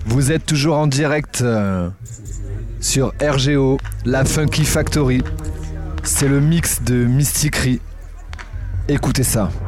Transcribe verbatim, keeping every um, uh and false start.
Vous êtes toujours en direct euh, sur R G O, la Funky Factory. C'est le mix de Mystiquerie. Écoutez ça.